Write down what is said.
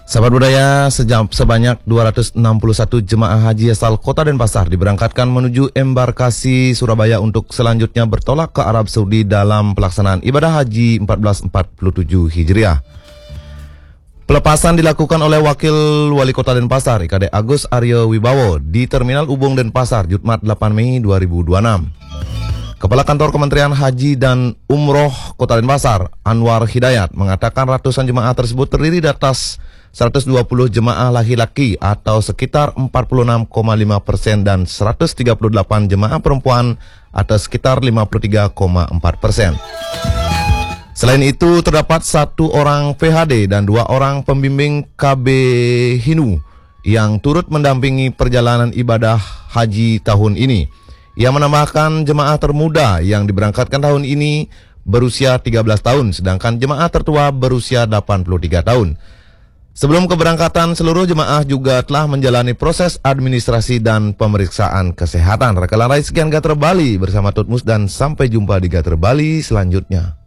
Sahabat budaya, sebanyak 261 jemaah haji asal Kota Denpasar diberangkatkan menuju embarkasi Surabaya untuk selanjutnya bertolak ke Arab Saudi dalam pelaksanaan ibadah haji 1447 Hijriah. Pelepasan dilakukan oleh Wakil Wali Kota Denpasar, IKD Agus Aryo Wibowo, di Terminal Ubung Denpasar, Jumat 8 Mei 2026. Kepala Kantor Kementerian Haji dan Umroh Kota Denpasar, Anwar Hidayat, mengatakan ratusan jemaah tersebut terdiri atas 120 jemaah laki-laki atau sekitar 46,5% dan 138 jemaah perempuan atau sekitar 53,4%. Selain itu, terdapat 1 orang PHD dan 2 orang pembimbing KB Hinu yang turut mendampingi perjalanan ibadah haji tahun ini. Ia menambahkan jemaah termuda yang diberangkatkan tahun ini berusia 13 tahun, sedangkan jemaah tertua berusia 83 tahun. Sebelum keberangkatan, seluruh jemaah juga telah menjalani proses administrasi dan pemeriksaan kesehatan. Rekan Rai, sekian Gater Bali bersama Tutmus dan sampai jumpa di Gater Bali selanjutnya.